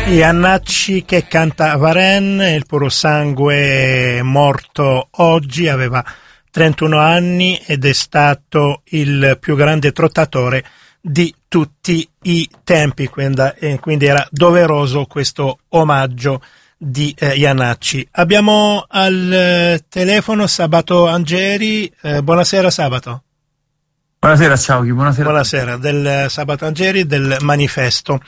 Iannacci che canta Varenne, il puro sangue, morto oggi, aveva 31 anni ed è stato il più grande trottatore di tutti i tempi, quindi era doveroso questo omaggio di Iannacci. Abbiamo al telefono Sabato Angeri. Buonasera Sabato. Buonasera, ciao, buonasera. Buonasera, del Sabato Angeri del Manifesto.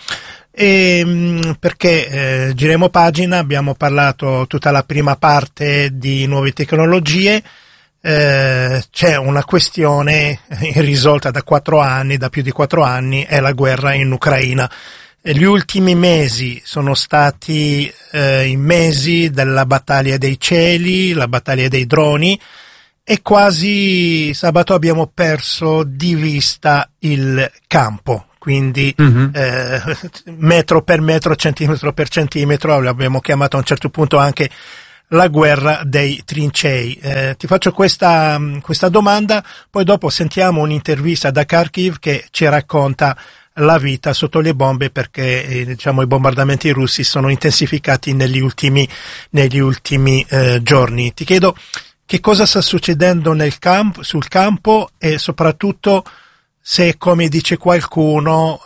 Perché giremo pagina, abbiamo parlato tutta la prima parte di nuove tecnologie, c'è una questione irrisolta da più di 4 anni, è la guerra in Ucraina. Gli ultimi mesi sono stati i mesi della battaglia dei cieli, la battaglia dei droni, e quasi Sabato abbiamo perso di vista il campo. Quindi metro per metro, centimetro per centimetro, l'abbiamo chiamato a un certo punto anche la guerra dei trincei. Ti faccio questa domanda, poi dopo sentiamo un'intervista da Kharkiv che ci racconta la vita sotto le bombe, perché i bombardamenti russi sono intensificati negli ultimi giorni. Ti chiedo che cosa sta succedendo sul campo e soprattutto se, come dice qualcuno,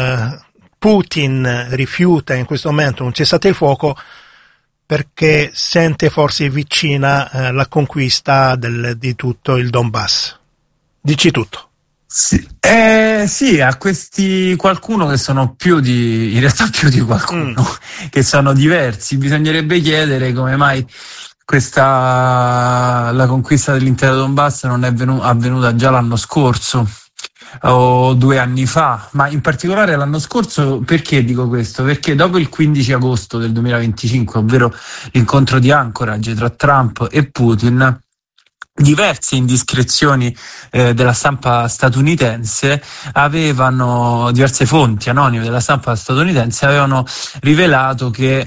Putin rifiuta in questo momento un cessate il fuoco perché sente forse vicina la conquista di tutto il Donbass. Dici tutto. Sì, a questi qualcuno che sono in realtà più di qualcuno, che sono diversi, bisognerebbe chiedere come mai la conquista dell'intero Donbass non è avvenuta già l'anno scorso o 2 anni fa, ma in particolare l'anno scorso. Perché dico questo? Perché dopo il 15 agosto del 2025, ovvero l'incontro di Anchorage tra Trump e Putin, diverse indiscrezioni della stampa statunitense diverse fonti anonime della stampa statunitense avevano rivelato che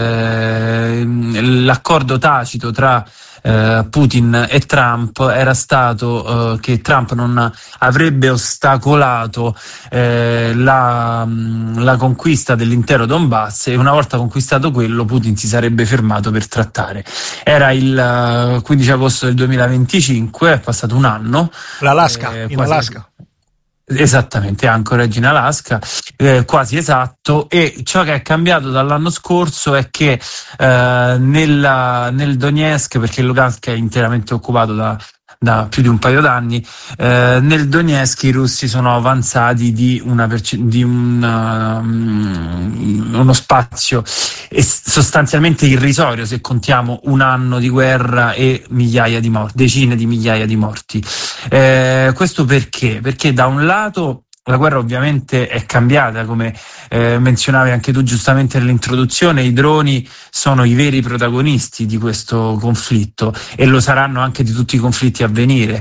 l'accordo tacito tra Putin e Trump era stato che Trump non avrebbe ostacolato la conquista dell'intero Donbass, e una volta conquistato quello Putin si sarebbe fermato per trattare. Era il 15 agosto del 2025, è passato un anno. L'Alaska, in Alaska. Esattamente, Anchorage in Alaska, quasi esatto. E ciò che è cambiato dall'anno scorso è che nel Donetsk, perché il Lugansk è interamente occupato da più di un paio d'anni, nel Donetsk i russi sono avanzati di uno spazio sostanzialmente irrisorio, se contiamo un anno di guerra e decine di migliaia di morti. Questo perché? Perché da un lato la guerra ovviamente è cambiata, come menzionavi anche tu giustamente nell'introduzione. I droni sono i veri protagonisti di questo conflitto e lo saranno anche di tutti i conflitti a venire,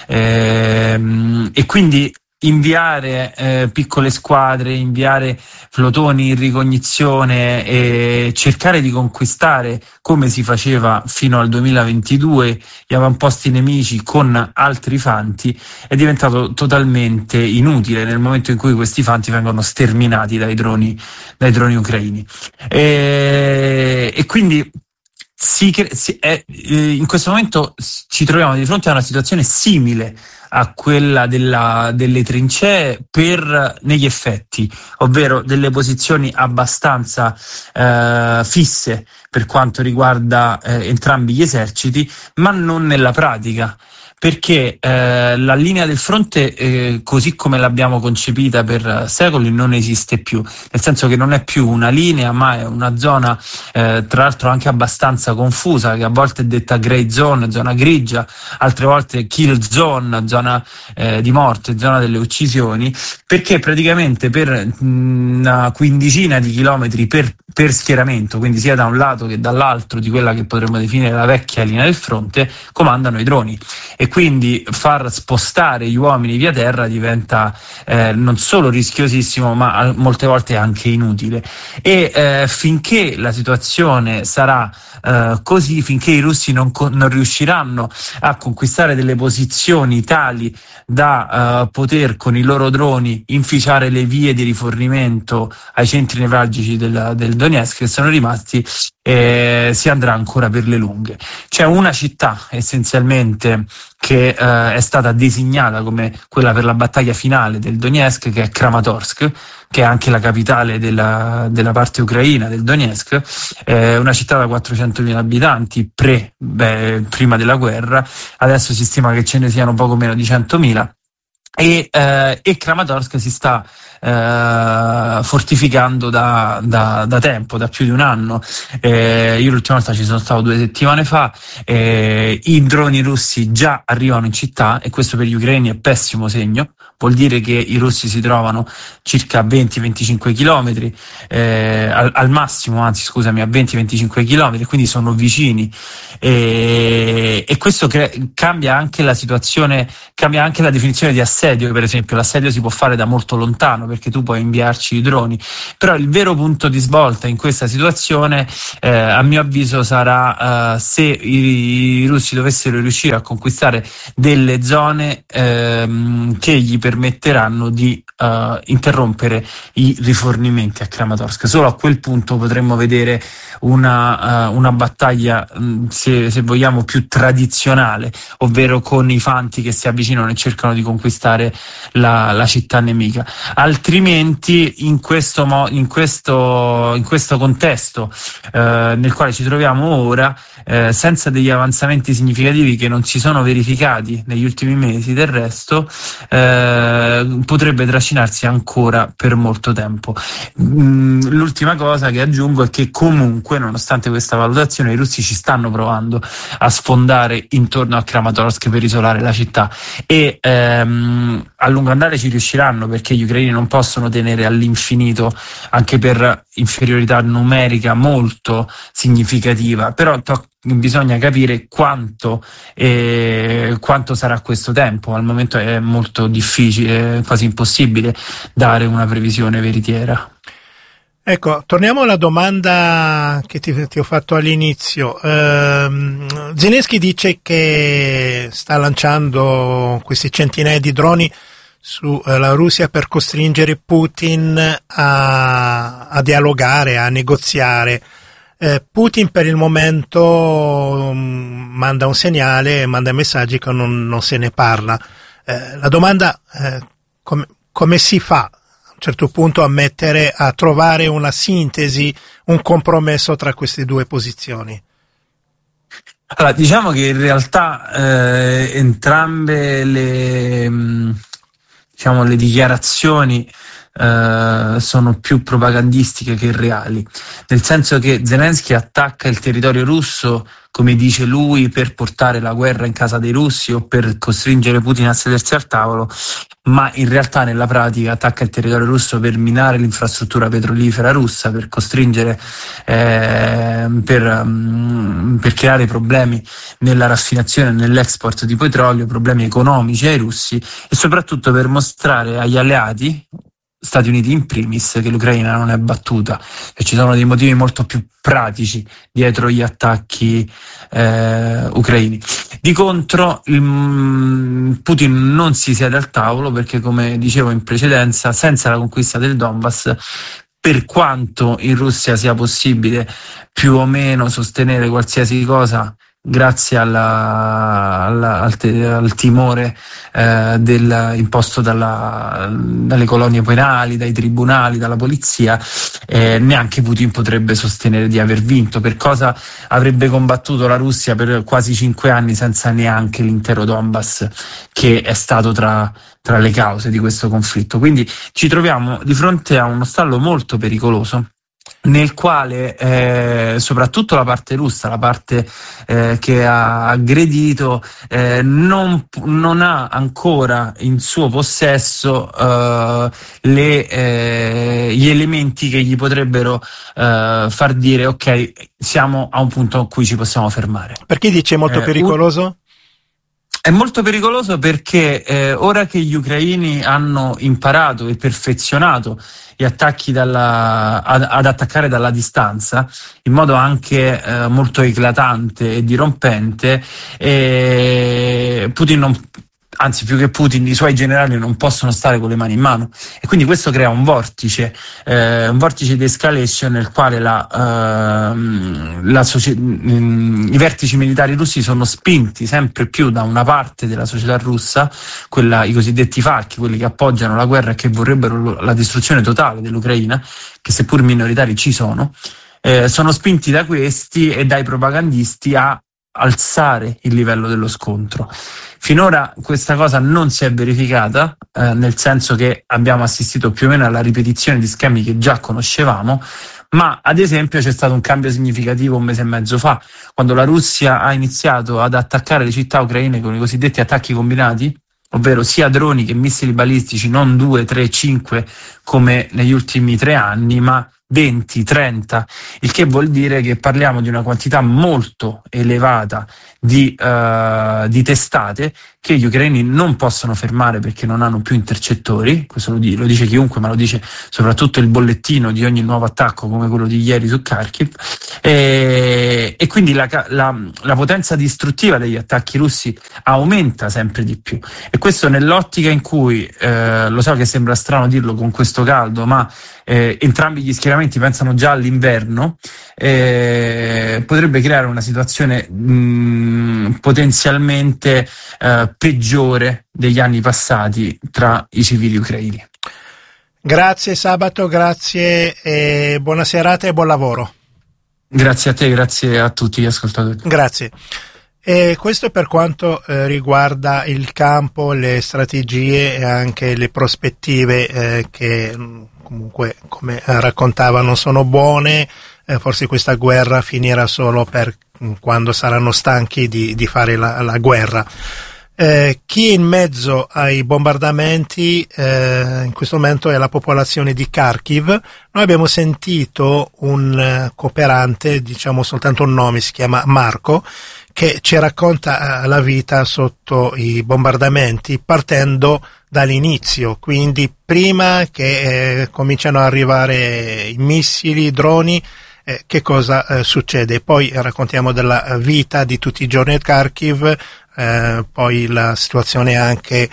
e quindi inviare piccole squadre, inviare flotoni in ricognizione e cercare di conquistare, come si faceva fino al 2022, gli avamposti nemici con altri fanti, è diventato totalmente inutile nel momento in cui questi fanti vengono sterminati dai droni ucraini. E quindi in questo momento ci troviamo di fronte a una situazione simile a quella delle trincee negli effetti, ovvero delle posizioni abbastanza fisse per quanto riguarda entrambi gli eserciti, ma non nella pratica. Perché la linea del fronte, così come l'abbiamo concepita per secoli, non esiste più, nel senso che non è più una linea, ma è una zona tra l'altro anche abbastanza confusa, che a volte è detta grey zone, zona grigia, altre volte kill zone, zona di morte, zona delle uccisioni, perché praticamente per una quindicina di chilometri per schieramento, quindi sia da un lato che dall'altro di quella che potremmo definire la vecchia linea del fronte, comandano i droni. E quindi far spostare gli uomini via terra diventa non solo rischiosissimo, ma molte volte anche inutile. E finché la situazione sarà così, finché i russi non riusciranno a conquistare delle posizioni tali da poter con i loro droni inficiare le vie di rifornimento ai centri nevralgici del Donetsk che sono rimasti, si andrà ancora per le lunghe. C'è una città essenzialmente che è stata designata come quella per la battaglia finale del Donetsk, che è Kramatorsk, che è anche la capitale della parte ucraina del Donetsk, una città da 400.000 abitanti prima della guerra. Adesso si stima che ce ne siano poco meno di 100.000. E Kramatorsk si sta fortificando da tempo, da più di un anno. Io l'ultima volta ci sono stato 2 settimane fa. I droni russi già arrivano in città, e questo per gli ucraini è pessimo segno. Vuol dire che i russi si trovano circa 20-25 chilometri, al massimo, anzi scusami, a 20-25 chilometri, quindi sono vicini, e questo cambia anche la situazione, cambia anche la definizione di assedio. Per esempio, l'assedio si può fare da molto lontano perché tu puoi inviarci i droni, però il vero punto di svolta in questa situazione, a mio avviso, sarà se i russi dovessero riuscire a conquistare delle zone che gli permetteranno di interrompere i rifornimenti a Kramatorsk. Solo a quel punto potremmo vedere una battaglia, se vogliamo, più tradizionale, ovvero con i fanti che si avvicinano e cercano di conquistare la città nemica. Altrimenti, in questo contesto nel quale ci troviamo ora, senza degli avanzamenti significativi che non si sono verificati negli ultimi mesi, del resto potrebbe trascinarsi ancora per molto tempo. L'ultima cosa che aggiungo è che comunque, nonostante questa valutazione, i russi ci stanno provando a sfondare intorno a Kramatorsk per isolare la città, e a lungo andare ci riusciranno, perché gli ucraini non possono tenere all'infinito, anche per inferiorità numerica molto significativa. Però bisogna capire quanto sarà questo tempo. Al momento è molto difficile, quasi impossibile dare una previsione veritiera. Ecco, torniamo alla domanda che ti ho fatto all'inizio. Zelensky dice che sta lanciando questi centinaia di droni sulla Russia per costringere Putin a dialogare, a negoziare. Putin per il momento manda un segnale, manda messaggi che non se ne parla. La domanda come si fa a un certo punto a trovare una sintesi, un compromesso tra queste due posizioni? Allora, diciamo che in realtà entrambe le dichiarazioni sono più propagandistiche che reali, nel senso che Zelensky attacca il territorio russo, come dice lui, per portare la guerra in casa dei russi o per costringere Putin a sedersi al tavolo, ma in realtà nella pratica attacca il territorio russo per minare l'infrastruttura petrolifera russa, per costringere, per creare problemi nella raffinazione e nell'export di petrolio, problemi economici ai russi, e soprattutto per mostrare agli alleati, Stati Uniti in primis, che l'Ucraina non è battuta, e ci sono dei motivi molto più pratici dietro gli attacchi ucraini. Di contro, Putin non si siede al tavolo perché, come dicevo in precedenza, senza la conquista del Donbass, per quanto in Russia sia possibile più o meno sostenere qualsiasi cosa, grazie al timore imposto dalle colonie penali, dai tribunali, dalla polizia, neanche Putin potrebbe sostenere di aver vinto. Per cosa avrebbe combattuto la Russia per quasi 5 anni senza neanche l'intero Donbass, che è stato tra le cause di questo conflitto? Quindi ci troviamo di fronte a uno stallo molto pericoloso, nel quale soprattutto la parte russa, la parte che ha aggredito, non ha ancora in suo possesso gli elementi che gli potrebbero far dire ok, siamo a un punto a cui ci possiamo fermare. Perché dice molto pericoloso? È molto pericoloso perché ora che gli ucraini hanno imparato e perfezionato gli attacchi ad attaccare dalla distanza, in modo anche molto eclatante e dirompente, Putin anzi più che Putin, i suoi generali non possono stare con le mani in mano, e quindi questo crea un vortice di escalation nel quale i vertici militari russi sono spinti sempre più da una parte della società russa, i cosiddetti falchi, quelli che appoggiano la guerra e che vorrebbero la distruzione totale dell'Ucraina, che seppur minoritari ci sono spinti da questi e dai propagandisti a alzare il livello dello scontro. Finora questa cosa non si è verificata, nel senso che abbiamo assistito più o meno alla ripetizione di schemi che già conoscevamo, ma ad esempio c'è stato un cambio significativo un mese e mezzo fa, quando la Russia ha iniziato ad attaccare le città ucraine con i cosiddetti attacchi combinati, ovvero sia droni che missili balistici, non 2, 3, 5 come negli ultimi 3 anni, ma 20, 30, il che vuol dire che parliamo di una quantità molto elevata di testate che gli ucraini non possono fermare perché non hanno più intercettori. Questo lo dice chiunque, ma lo dice soprattutto il bollettino di ogni nuovo attacco come quello di ieri su Kharkiv, e quindi la potenza distruttiva degli attacchi russi aumenta sempre di più, e questo nell'ottica in cui lo so che sembra strano dirlo con questo caldo, ma entrambi gli schieramenti pensano già all'inverno, potrebbe creare una situazione potenzialmente peggiore degli anni passati tra i civili ucraini. Grazie Sabato, grazie e buona serata e buon lavoro. Grazie a te, grazie a tutti gli ascoltatori. Grazie. E questo per quanto riguarda il campo, le strategie e anche le prospettive che comunque, come raccontava, non sono buone. Forse questa guerra finirà solo per quando saranno stanchi di fare la guerra. Chi è in mezzo ai bombardamenti in questo momento è la popolazione di Kharkiv. Noi abbiamo sentito un cooperante, diciamo soltanto un nome, si chiama Marco, che ci racconta la vita sotto i bombardamenti partendo dall'inizio, quindi prima che cominciano ad arrivare i missili, i droni, che cosa succede. Poi raccontiamo della vita di tutti i giorni a Kharkiv, poi la situazione anche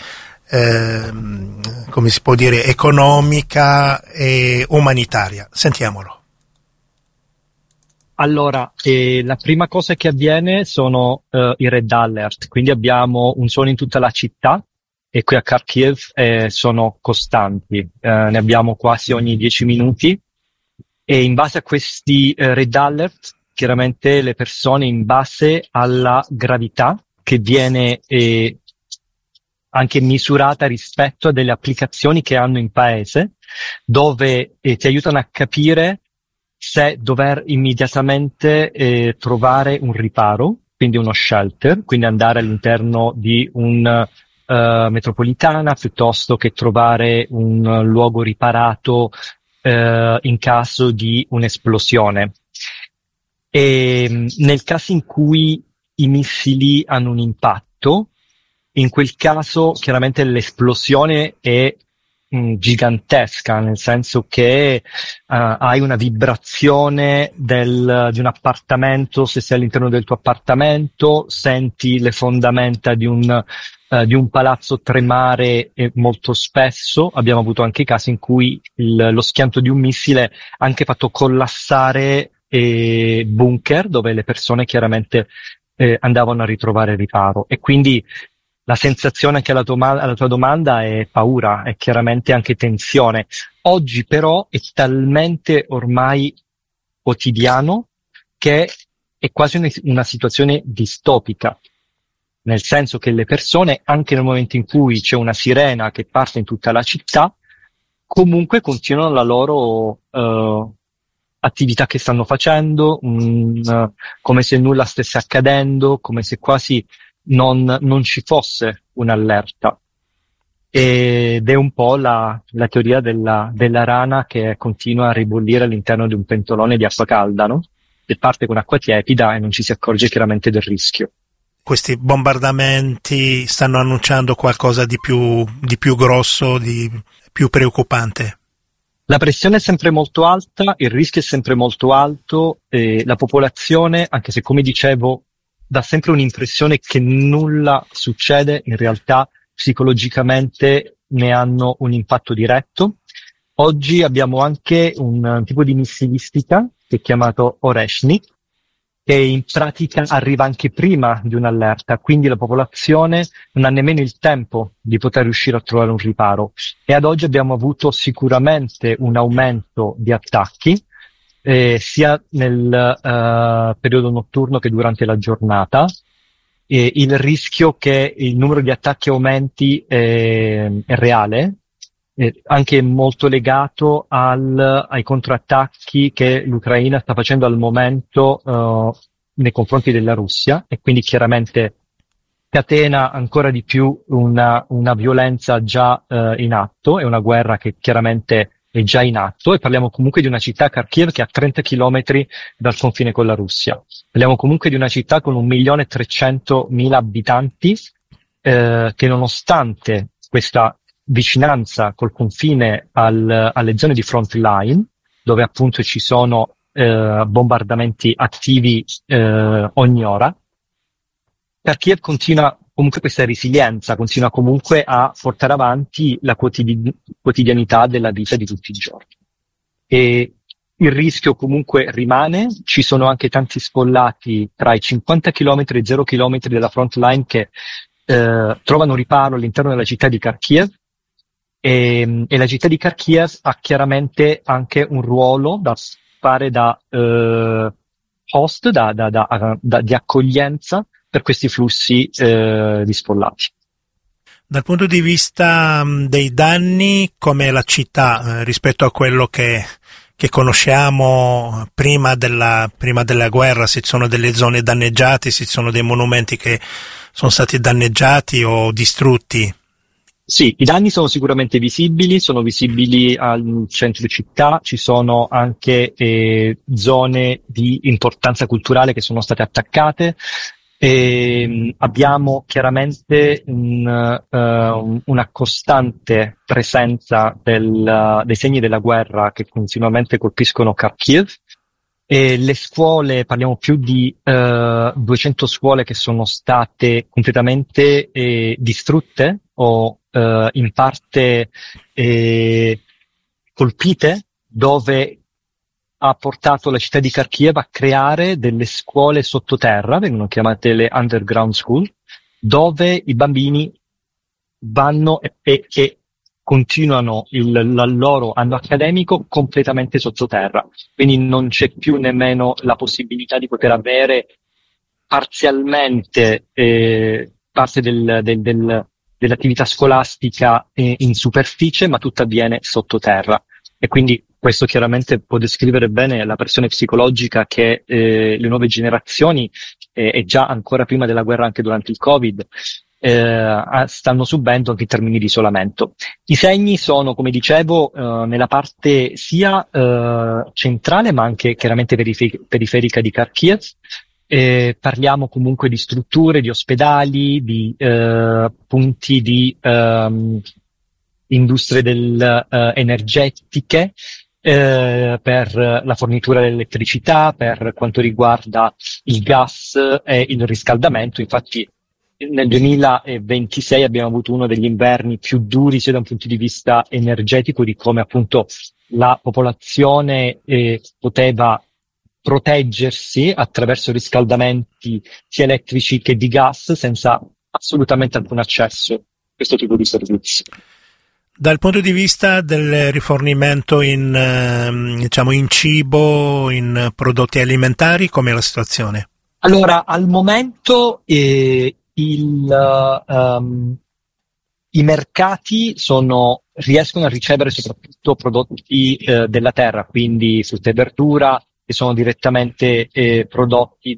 come si può dire economica e umanitaria. Sentiamolo. Allora, la prima cosa che avviene sono i red alert, quindi abbiamo un suono in tutta la città e qui a Kharkiv sono costanti, ne abbiamo quasi ogni 10 minuti, e in base a questi red alert chiaramente le persone, in base alla gravità che viene anche misurata rispetto a delle applicazioni che hanno in paese, dove ti aiutano a capire se dover immediatamente trovare un riparo, quindi uno shelter, quindi andare all'interno di un metropolitana, piuttosto che trovare un luogo riparato in caso di un'esplosione. E nel caso in cui i missili hanno un impatto, in quel caso chiaramente l'esplosione è gigantesca, nel senso che hai una vibrazione di un appartamento. Se sei all'interno del tuo appartamento senti le fondamenta di un palazzo tremare, e molto spesso abbiamo avuto anche casi in cui lo schianto di un missile ha anche fatto collassare bunker dove le persone chiaramente andavano a ritrovare riparo. E quindi la sensazione che alla tua domanda è paura, è chiaramente anche tensione. Oggi però è talmente ormai quotidiano che è quasi una situazione distopica, nel senso che le persone, anche nel momento in cui c'è una sirena che parte in tutta la città, comunque continuano la loro attività che stanno facendo, come se nulla stesse accadendo, come se quasi non ci fosse un'allerta. Ed è un po' la teoria della rana che continua a ribollire all'interno di un pentolone di acqua calda, no? E parte con acqua tiepida e non ci si accorge chiaramente del rischio. Questi bombardamenti stanno annunciando qualcosa di più grosso, di più preoccupante? La pressione è sempre molto alta, il rischio è sempre molto alto, e la popolazione, anche se come dicevo dà sempre un'impressione che nulla succede, in realtà psicologicamente ne hanno un impatto diretto. Oggi abbiamo anche un tipo di missilistica che è chiamato Oreshnik, che in pratica arriva anche prima di un'allerta, quindi la popolazione non ha nemmeno il tempo di poter riuscire a trovare un riparo. E ad oggi abbiamo avuto sicuramente un aumento di attacchi, sia nel periodo notturno che durante la giornata. E il rischio che il numero di attacchi aumenti è reale, anche molto legato ai contrattacchi che l'Ucraina sta facendo al momento nei confronti della Russia, e quindi chiaramente catena ancora di più una violenza già in atto, è una guerra che chiaramente è già in atto, e parliamo comunque di una città, Kharkiv, che è a 30 chilometri dal confine con la Russia. Parliamo comunque di una città con 1.300.000 abitanti, che nonostante questa vicinanza col confine alle zone di front line, dove appunto ci sono bombardamenti attivi ogni ora, Kharkiv continua comunque questa resilienza, continua comunque a portare avanti la quotidianità della vita di tutti i giorni. E il rischio comunque rimane, ci sono anche tanti sfollati tra i 50 km e i 0 km della front line che trovano riparo all'interno della città di Kharkiv. E la città di Kharkiv ha chiaramente anche un ruolo da fare da host, di accoglienza per questi flussi di sfollati. Dal punto di vista dei danni, com'è la città rispetto a quello che conosciamo prima della guerra? Se ci sono delle zone danneggiate, se ci sono dei monumenti che sono stati danneggiati o distrutti? Sì, i danni sono sicuramente visibili, sono visibili al centro città, ci sono anche zone di importanza culturale che sono state attaccate. Abbiamo chiaramente una costante presenza dei segni della guerra che continuamente colpiscono Kharkiv. E le scuole, parliamo più di 200 scuole che sono state completamente distrutte o in parte colpite, dove ha portato la città di Kharkiv a creare delle scuole sottoterra, vengono chiamate le underground school, dove i bambini vanno e continuano il loro anno accademico completamente sottoterra. Quindi non c'è più nemmeno la possibilità di poter avere parzialmente parte dell'attività scolastica in superficie, ma tutto avviene sottoterra. E quindi questo chiaramente può descrivere bene la pressione psicologica che le nuove generazioni, e già ancora prima della guerra, anche durante il Covid, stanno subendo anche in termini di isolamento. I segni sono, come dicevo, nella parte sia centrale ma anche chiaramente periferica di Kharkiv. Parliamo comunque di strutture, di ospedali, di punti di industrie energetiche, per la fornitura dell'elettricità, per quanto riguarda il gas e il riscaldamento. Infatti nel 2026 abbiamo avuto uno degli inverni più duri sia da un punto di vista energetico, di come appunto la popolazione poteva proteggersi attraverso riscaldamenti sia elettrici che di gas senza assolutamente alcun accesso a questo tipo di servizi. Dal punto di vista del rifornimento in cibo, in prodotti alimentari, com'è la situazione? Allora, al momento i mercati riescono a ricevere soprattutto prodotti della terra, quindi frutta e verdura, che sono direttamente prodotti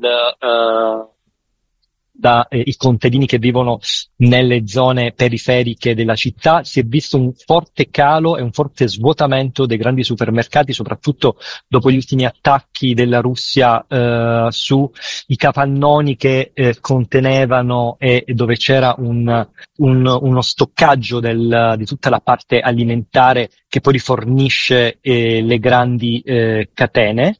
dai contadini che vivono nelle zone periferiche della città. Si è visto un forte calo e un forte svuotamento dei grandi supermercati, soprattutto dopo gli ultimi attacchi della Russia sui capannoni che contenevano e dove c'era uno stoccaggio di tutta la parte alimentare che poi rifornisce le grandi catene.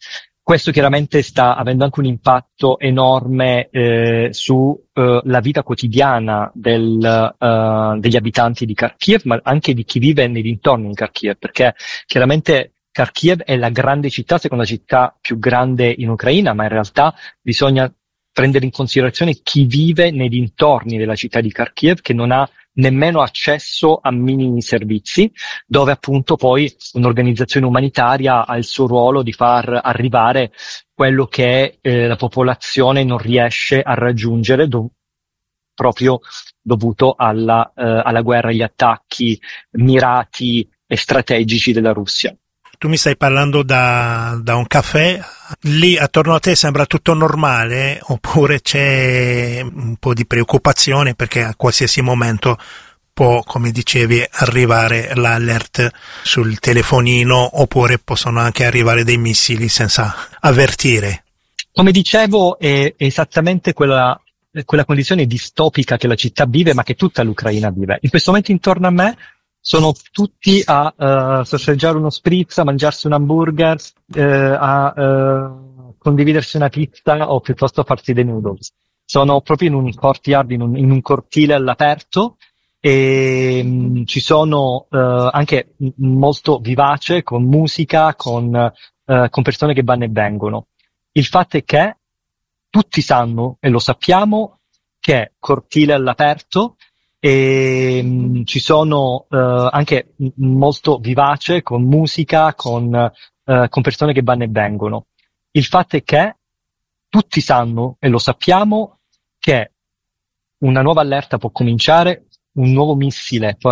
Questo chiaramente sta avendo anche un impatto enorme su la vita quotidiana degli abitanti di Kharkiv, ma anche di chi vive nei dintorni di Kharkiv, perché chiaramente Kharkiv è la grande città, seconda città più grande in Ucraina, ma in realtà bisogna prendere in considerazione chi vive nei dintorni della città di Kharkiv, che non ha nemmeno accesso a minimi servizi, dove appunto poi un'organizzazione umanitaria ha il suo ruolo di far arrivare quello che la popolazione non riesce a raggiungere proprio dovuto alla guerra, agli attacchi mirati e strategici della Russia. Tu mi stai parlando da un caffè, lì attorno a te sembra tutto normale oppure c'è un po' di preoccupazione perché a qualsiasi momento può, come dicevi, arrivare l'alert sul telefonino oppure possono anche arrivare dei missili senza avvertire? Come dicevo, è esattamente quella condizione distopica che la città vive ma che tutta l'Ucraina vive. In questo momento intorno a me sono tutti a sorseggiare uno spritz, a mangiarsi un hamburger, a condividersi una pizza o piuttosto a farsi dei noodles. Sono proprio in un courtyard, in un cortile all'aperto e ci sono anche molto vivace, con musica, con persone che vanno e vengono. Il fatto è che tutti sanno, e lo sappiamo, che cortile all'aperto e ci sono anche molto vivace, con musica, con persone che vanno e vengono. Il fatto è che tutti sanno, e lo sappiamo, che una nuova allerta può cominciare, un nuovo missile può